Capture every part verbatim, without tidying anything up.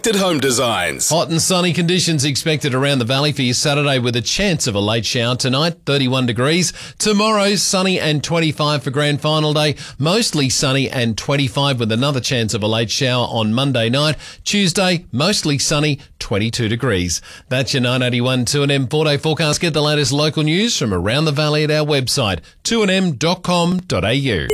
Selected Home Designs. Hot and sunny conditions expected around the valley for your Saturday with a chance of a late shower tonight, thirty-one degrees. Tomorrow, sunny and twenty-five for grand final day. Mostly sunny and twenty-five with another chance of a late shower on Monday night. Tuesday, mostly sunny, twenty-two degrees. That's your nine eighty-one two N M four-day forecast. Get the latest local news from around the valley at our website, two n m dot com dot a u.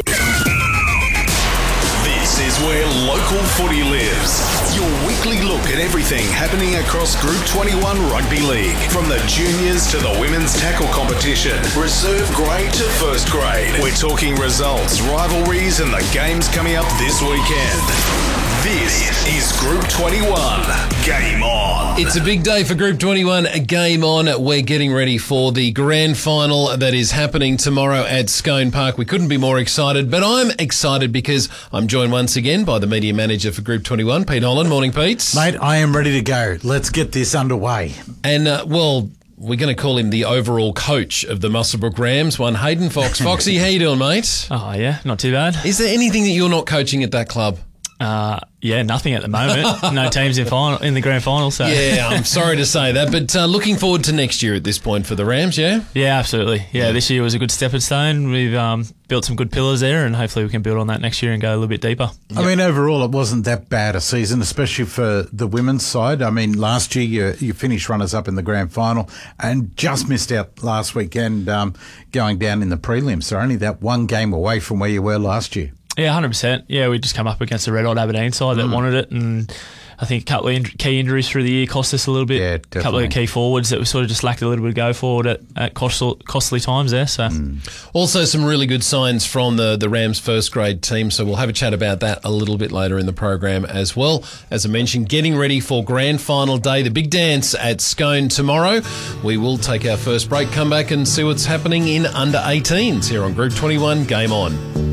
This is where local footy lives. Your weekly look at everything happening across Group twenty-one Rugby League. From the juniors to the women's tackle competition, reserve grade to first grade. We're talking results, rivalries and the games coming up this weekend. This is Group twenty-one. Game on. It's a big day for Group twenty-one. Game on. We're getting ready for the grand final that is happening tomorrow at Scone Park. We couldn't be more excited, but I'm excited because I'm joined once again by the media manager for Group twenty-one, Pete Holland. Morning, Pete. Mate, I am ready to go. Let's get this underway. And, uh, well, we're going to call him the overall coach of the Muswellbrook Rams, one Hayden Fox. Foxy, how you doing, mate? Oh, yeah, not too bad. Is there anything that you're not coaching at that club? Uh, yeah, nothing at the moment. No teams in final in the grand final. So yeah, I'm sorry to say that, but uh, looking forward to next year at this point for the Rams. Yeah, yeah, absolutely. Yeah, yeah. This year was a good stepping stone. We've um, built some good pillars there, and hopefully we can build on that next year and go a little bit deeper. I yep. mean, overall, it wasn't that bad a season, especially for the women's side. I mean, last year you, you finished runners up in the grand final and just missed out last weekend, um, going down in the prelims. So only that one game away from where you were last year. Yeah, one hundred percent. Yeah, we just come up against the Red Hot Aberdeen side that mm. wanted it, and I think a couple of in- key injuries through the year cost us a little bit. Yeah, a couple of key forwards that we sort of just lacked a little bit of go forward at, at costly, costly times there. So, mm. Also some really good signs from the, the Rams first grade team, so we'll have a chat about that a little bit later in the program as well. As I mentioned, getting ready for grand final day, the big dance at Scone tomorrow. We will take our first break, come back and see what's happening in under eighteens here on Group twenty-one. Game on.